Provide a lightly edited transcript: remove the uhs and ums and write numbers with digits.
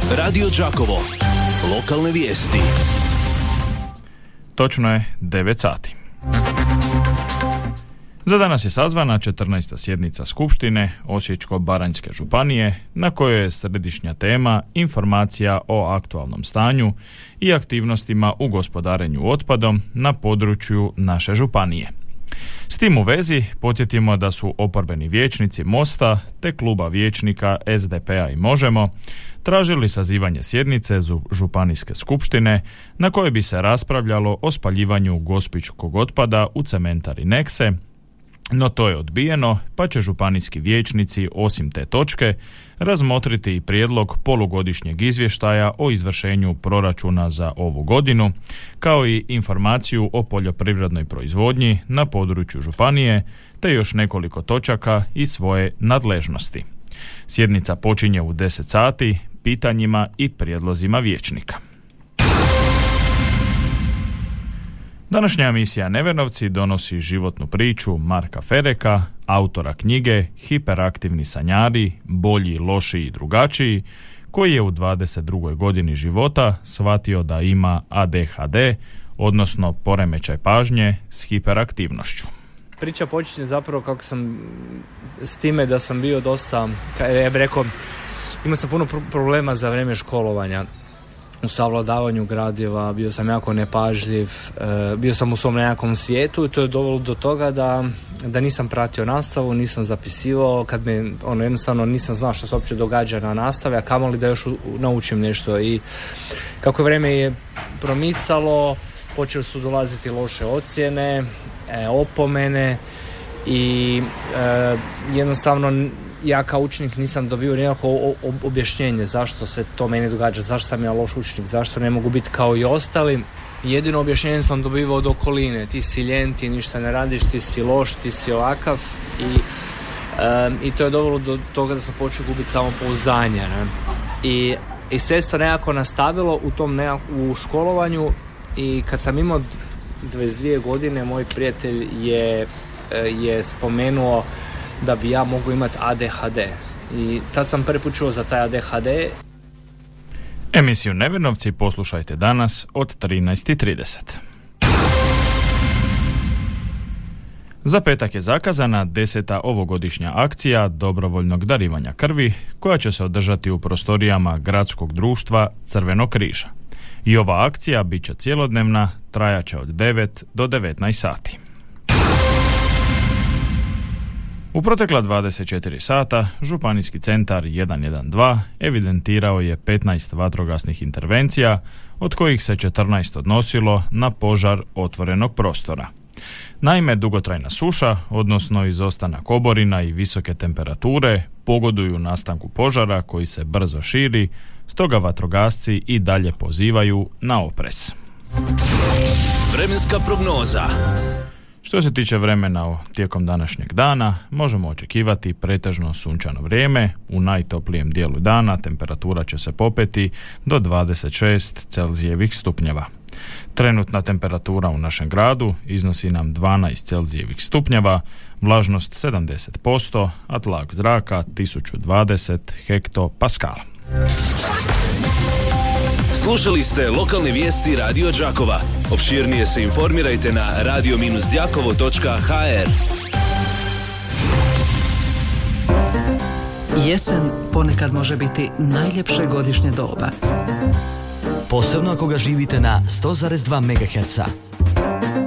Radio Đakovo. Lokalne vijesti. Točno je 9 sati. Za danas je sazvana 14. sjednica Skupštine Osječko-baranjske županije, na kojoj je središnja tema informacija o aktualnom stanju i aktivnostima u gospodarenju otpadom na području naše županije. S tim u vezi podsjetimo da su oporbeni vijećnici Mosta te kluba vijećnika SDP-a i Možemo tražili sazivanje sjednice županijske skupštine na kojoj bi se raspravljalo o spaljivanju gospićkog otpada u cementari Nekse, no to je odbijeno, pa će županijski vijećnici osim te točke razmotriti i prijedlog polugodišnjeg izvještaja o izvršenju proračuna za ovu godinu, kao i informaciju o poljoprivrednoj proizvodnji na području županije, te još nekoliko točaka iz svoje nadležnosti. Sjednica počinje u 10 sati pitanjima i prijedlozima vijećnika. Današnja emisija Nevenovci donosi životnu priču Marka Fereka, autora knjige Hiperaktivni sanjari, bolji, lošiji i drugačiji, koji je u 22. godini života shvatio da ima ADHD, odnosno poremećaj pažnje s hiperaktivnošću. Priča počinje zapravo kako sam s time da sam bio dosta, ja bih rekao, imao sam puno problema za vrijeme školovanja. U savladavanju gradiva, bio sam jako nepažljiv, bio sam u svom nekakvom svijetu i to je dovelo do toga da nisam pratio nastavu, nisam zapisivao, kad me jednostavno nisam znao što se uopće događa na nastavi, a kamoli da još naučim nešto. I kako vrijeme je promicalo, počeli su dolaziti loše ocjene, opomene i jednostavno ja kao učenik nisam dobio nikakvo objašnjenje zašto se to meni događa, zašto sam ja loš učenik, zašto ne mogu biti kao i ostali. Jedino objašnjenje sam dobivao od okoline, ti si ljen, ti ništa ne radiš, ti si loš, ti si ovakav i to je dovelo do toga da sam počeo gubiti samopouzdanje. I sve se nekako nastavilo u školovanju i kad sam imao 22 godine moj prijatelj je spomenuo da bi ja mogu imati ADHD. I tad sam prvi put čuo za taj ADHD. Emisiju Nevenovci poslušajte danas od 13:30. Za petak je zakazana 10. ovogodišnja akcija dobrovoljnog darivanja krvi, koja će se održati u prostorijama Gradskog društva Crvenog križa. I ova akcija bit će cjelodnevna, trajaće od 9 do 19 sati. U protekla 24 sata Županijski centar 112 evidentirao je 15 vatrogasnih intervencija, od kojih se 14 odnosilo na požar otvorenog prostora. Naime, dugotrajna suša, odnosno izostanak oborina i visoke temperature, pogoduju nastanku požara koji se brzo širi, stoga vatrogasci i dalje pozivaju na oprez. Vremenska prognoza. Što se tiče vremena tijekom današnjeg dana, možemo očekivati pretežno sunčano vrijeme. U najtoplijem dijelu dana temperatura će se popeti do 26 Celzijevih stupnjeva. Trenutna temperatura u našem gradu iznosi nam 12 Celzijevih stupnjeva, vlažnost 70%, a tlak zraka 1020 hektopaskala. Slušali ste lokalne vijesti Radio Đakova. Opširnije se informirajte na radio-đakovo.hr. Jesen ponekad može biti najljepše godišnje doba. Posebno ako ga živite na 100,2 MHz.